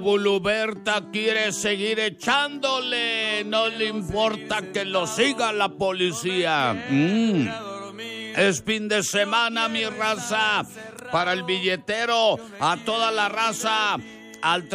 Guluberta quiere seguir echándole, no le importa que lo siga la policía. Es fin de semana, mi raza, para el billetero, a toda la raza, al